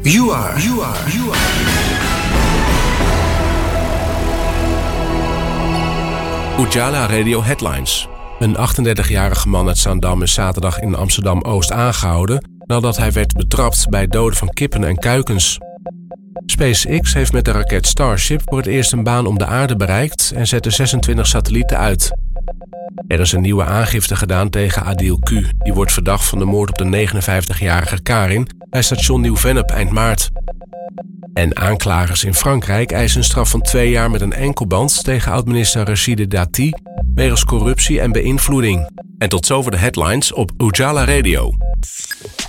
You are. Ujala Radio Headlines. Een 38-jarige man uit Zaandam is zaterdag in Amsterdam-Oost aangehouden nadat hij werd betrapt bij het doden van kippen en kuikens. SpaceX heeft met de raket Starship voor het eerst een baan om de aarde bereikt en zette 26 satellieten uit. Er is een nieuwe aangifte gedaan tegen Adil Q. Die wordt verdacht van de moord op de 59-jarige Karin bij station Nieuw-Vennep eind maart. En aanklagers in Frankrijk eisen een straf van 2 jaar met een enkelband tegen oud-minister Rachida Dati wegens corruptie en beïnvloeding. En tot zover de headlines op Ujala Radio.